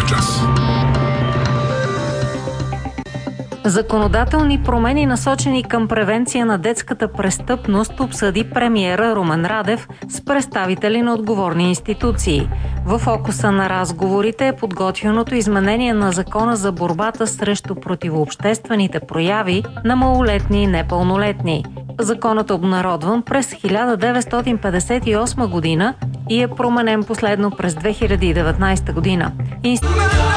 час. Законодателни промени, насочени към превенция на детската престъпност, обсъди премиера Румен Радев с представители на отговорни институции. В фокуса на разговорите е подготвеното изменение на Закона за борбата срещу противообществените прояви на малолетни и непълнолетни. Законът е обнародван през 1958 година и е променен последно през 2019 година.